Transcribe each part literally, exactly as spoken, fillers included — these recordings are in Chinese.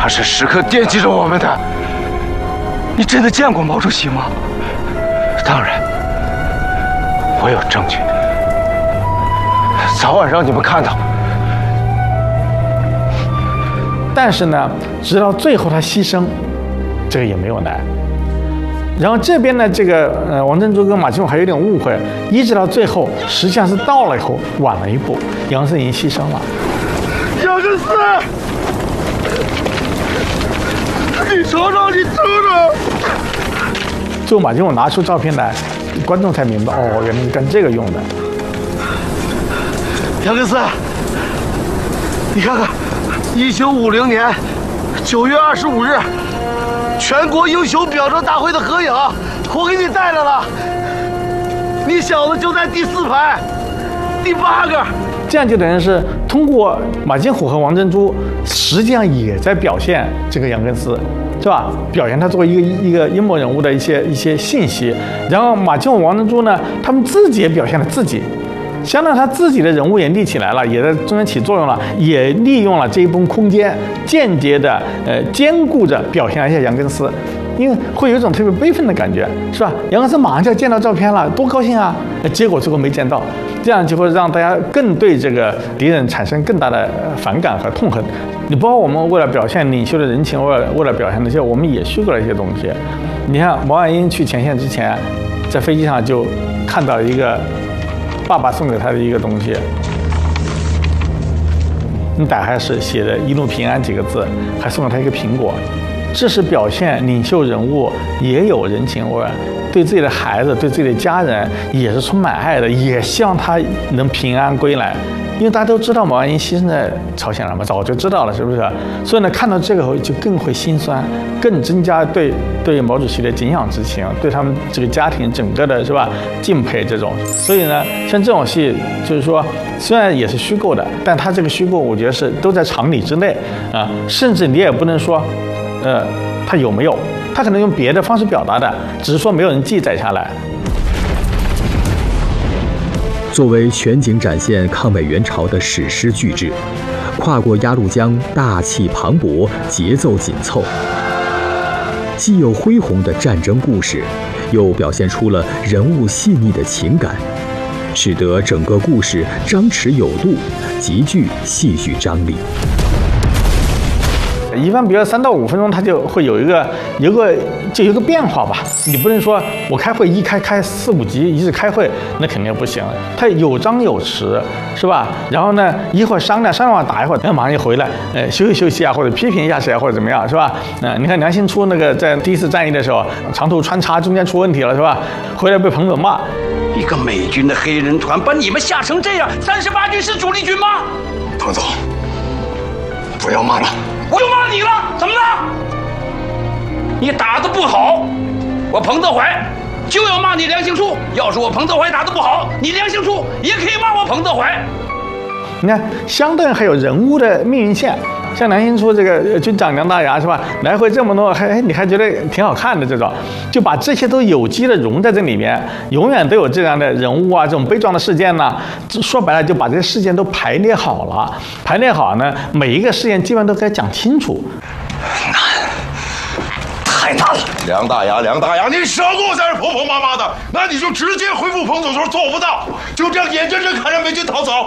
他是时刻惦记着我们的。你真的见过毛主席吗？当然，我有证据，早晚让你们看到。 但是呢，直到最后他牺牲，这个也没有来。然后这边呢，这个呃王珍珠跟马金荣还有点误会，一直到最后，实际上是到了以后晚了一步，杨根思已经牺牲了。 杨根思，你瞅瞅，你瞅瞅。 最后马金荣拿出照片来，观众才明白，哦，原来是干这个用的。 杨根思，你看看，一九五零年九月二十五日。全国英雄表彰大会的合影，我给你带来了。你小子就在第四排，第八个。 这样就等于是通过马金虎和王珍珠，实际上也在表现这个杨根思，是吧？表现他作为一个一个阴谋人物的一些一些信息。然后马金虎、王珍珠呢，他们自己也表现了自己。相当于他自己的人物也立起来了，也在中间起作用了，也利用了这一部分空间，间接的呃兼顾着表现了一下杨根思，因为会有一种特别悲愤的感觉，是吧？杨根思马上就要见到照片了，多高兴啊！结果最后没见到，这样就会让大家更对这个敌人产生更大的反感和痛恨。你包括我们为了表现领袖的人情，为了为了表现那些，我们也虚构了一些东西。你看毛岸英去前线之前，在飞机上就看到一个。爸爸送给他的一个东西，你打开是写的"一路平安"几个字，还送了他一个苹果。这是表现领袖人物也有人情味，对自己的孩子、对自己的家人也是充满爱的，也希望他能平安归来。因为大家都知道毛岸英牺牲在朝鲜了嘛，早就知道了，是不是？所以呢，看到这个就更会心酸，更增加对对毛主席的敬仰之情，对他们这个家庭整个的是吧敬佩这种。所以呢，像这种戏，就是说虽然也是虚构的，但它这个虚构，我觉得是都在常理之内啊，甚至你也不能说，呃，它有没有，它可能用别的方式表达的，只是说没有人记载下来。 作为全景展现抗美援朝的史诗巨制，跨过鸭绿江，大气磅礴，节奏紧凑，既有恢宏的战争故事，又表现出了人物细腻的情感，使得整个故事张弛有度，极具戏剧张力。 一般比如三到五分钟，它就会有一个有一个就有一个变化吧。你不能说我开会一开开四五集一直开会，那肯定不行。它有张有弛，是吧？然后呢，一会儿商量商量完打一会儿，然后马上就回来，呃，休息休息啊，或者批评一下谁啊，或者怎么样，是吧？嗯、呃，你看梁兴初那个在第一次战役的时候，长途穿插中间出问题了，是吧？回来被彭总骂。 一个美军的黑人团把你们吓成这样，三十八军是主力军吗？ 彭总，不要骂了。 我就骂你了，怎么了？你打得不好，我彭德怀就要骂你梁兴初。要是我彭德怀打得不好，你梁兴初也可以骂我彭德怀。 你看，相对还有人物的命运线，像梁兴初这个军长梁大牙是吧？来回这么多，还你还觉得挺好看的这种，就把这些都有机的融在这里面，永远都有这样的人物啊，这种悲壮的事件呢。说白了，就把这些事件都排列好了，排列好呢，每一个事件基本上都该讲清楚。 难，太难了。 梁大牙，梁大牙，你少给我在这婆婆妈妈的，那你就直接回复彭总说做不到，就这样眼睁睁看着美军逃走。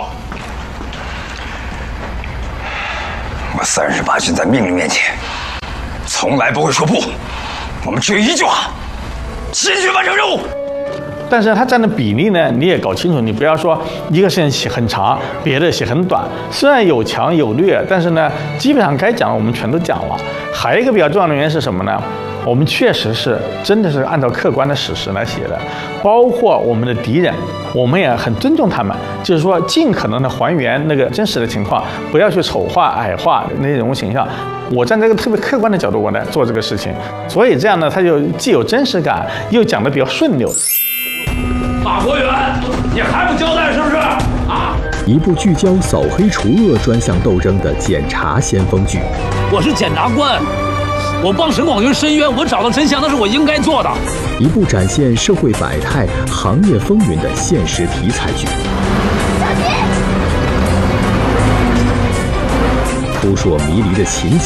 我三十八军在命令面前，从来不会说不。我们只有一句话：继续完成任务。 但是它占的比例呢，你也搞清楚，你不要说一个事情写很长，别的写很短。虽然有强有劣，但是呢，基本上该讲的我们全都讲了。还有一个比较重要的原因是什么呢？我们确实是真的是按照客观的史实来写的，包括我们的敌人，我们也很尊重他们，就是说尽可能的还原那个真实的情况，不要去丑化矮化那些人物形象。我站在一个特别客观的角度我来做这个事情，所以这样呢，它就既有真实感，又讲得比较顺溜。 马国元，你还不交代是不是？啊！ 一部聚焦扫黑除恶专项斗争的检察先锋剧。 我是检察官。我帮沈广军申冤，我找到真相，那是我应该做的。 一部展现社会百态、行业风云的现实题材剧，扑朔迷离的情节。